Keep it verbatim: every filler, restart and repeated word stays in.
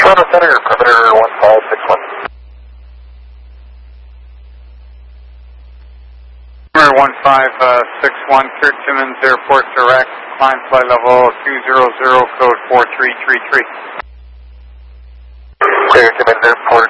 Toronto Center, perimeter one five six one. Perimeter one five six one, clear Timmins Airport direct, climb flight level two zero zero, code four three three three. Clear Timmins Airport